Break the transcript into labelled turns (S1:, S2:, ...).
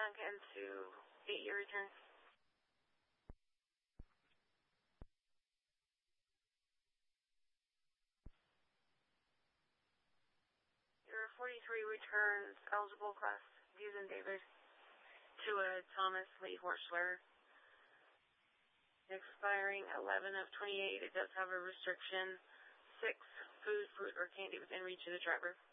S1: not getting to 8-year return. Your 43 returns eligible class views and David to a Thomas Lee Horschler. Expiring 11 of 28. It does have a restriction. 6, food, fruit, or candy within reach of the driver.